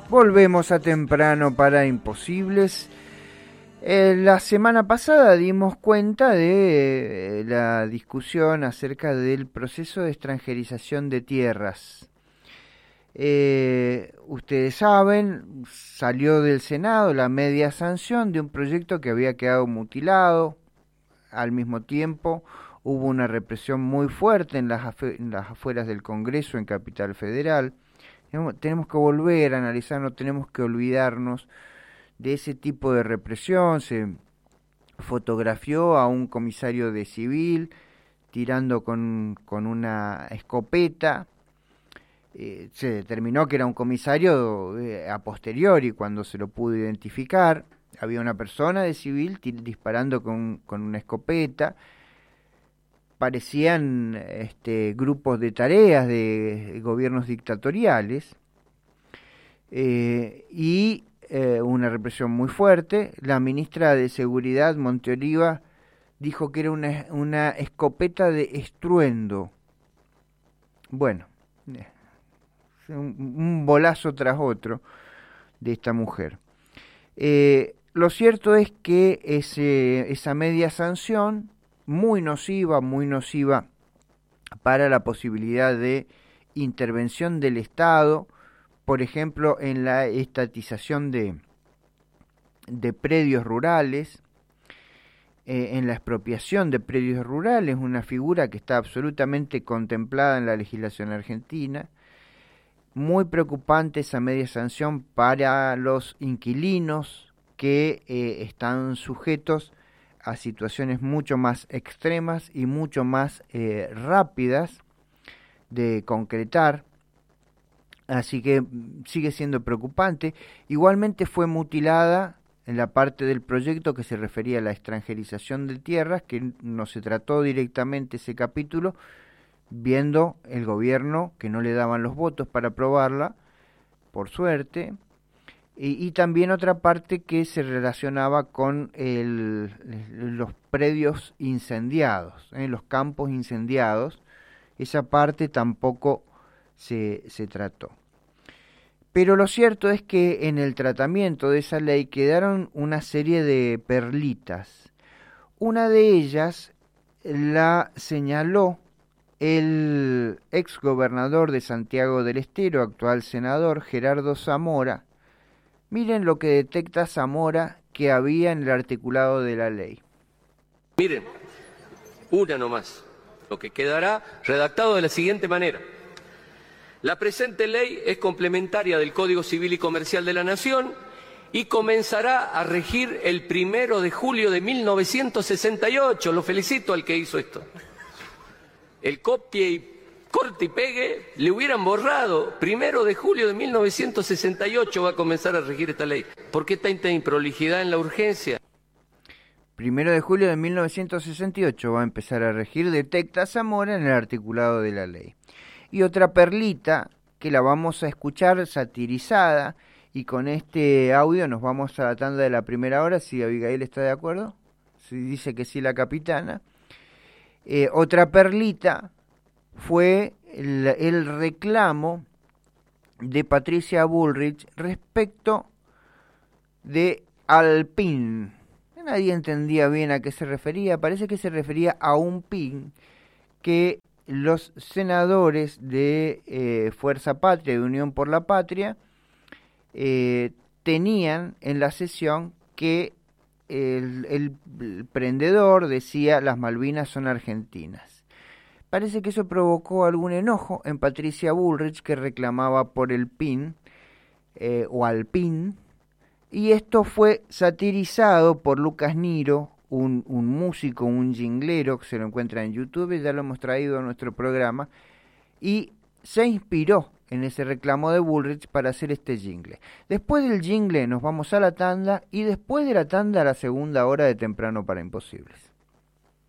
Volvemos a Temprano para Imposibles. La semana pasada dimos cuenta de la discusión acerca del proceso de extranjerización de tierras. Ustedes saben, salió del Senado la media sanción de un proyecto que había quedado mutilado. Al mismo tiempo hubo una represión muy fuerte en las afueras del Congreso en Capital Federal. Tenemos que volver a analizar, no tenemos que olvidarnos de ese tipo de represión. Se fotografió a un comisario de civil tirando con una escopeta. Se determinó que era un comisario a posteriori cuando se lo pudo identificar. Había una persona de civil disparando con una escopeta. Parecían grupos de tareas de gobiernos dictatoriales, y una represión muy fuerte. La ministra de Seguridad, Monteoliva, dijo que era una escopeta de estruendo. Bueno, un bolazo tras otro de esta mujer. Lo cierto es que esa media sanción, muy nociva para la posibilidad de intervención del Estado, por ejemplo, en la estatización de predios rurales, en la expropiación de predios rurales, una figura que está absolutamente contemplada en la legislación argentina. Muy preocupante esa media sanción para los inquilinos que están sujetos a situaciones mucho más extremas y mucho más rápidas de concretar. Así que sigue siendo preocupante. Igualmente fue mutilada en la parte del proyecto que se refería a la extranjerización de tierras, que no se trató directamente ese capítulo, viendo el gobierno que no le daban los votos para aprobarla, por suerte. Y también otra parte que se relacionaba con los predios incendiados, los campos incendiados. Esa parte tampoco se trató. Pero lo cierto es que en el tratamiento de esa ley quedaron una serie de perlitas. Una de ellas la señaló el exgobernador de Santiago del Estero, actual senador, Gerardo Zamora. Miren lo que detecta Zamora que había en el articulado de la ley. Miren, una nomás, lo que quedará redactado de la siguiente manera. La presente ley es complementaria del Código Civil y Comercial de la Nación y comenzará a regir el 1 de julio de 1968. Lo felicito al que hizo esto. El copie y corte y pegue le hubieran borrado. 1 de julio de 1968 va a comenzar a regir esta ley. ¿Por qué tanta improlijidad en la urgencia? 1 de julio de 1968 va a empezar a regir, detecta Zamora en el articulado de la ley. Y otra perlita que la vamos a escuchar satirizada, y con este audio nos vamos a la tanda de la primera hora, si Abigail está de acuerdo, si dice que sí la capitana. Otra perlita fue el reclamo de Patricia Bullrich respecto de Alpine. Nadie entendía bien a qué se refería. Parece que se refería a un PIN que los senadores de Fuerza Patria, de Unión por la Patria, tenían en la sesión que el prendedor decía: las Malvinas son argentinas. Parece que eso provocó algún enojo en Patricia Bullrich, que reclamaba por el PIN o Alpine, y esto fue satirizado por Lucas Niro, un músico, un jinglero que se lo encuentra en YouTube, ya lo hemos traído a nuestro programa, y se inspiró en ese reclamo de Bullrich para hacer este jingle. Después del jingle nos vamos a la tanda, y después de la tanda a la segunda hora de Temprano para Imposibles.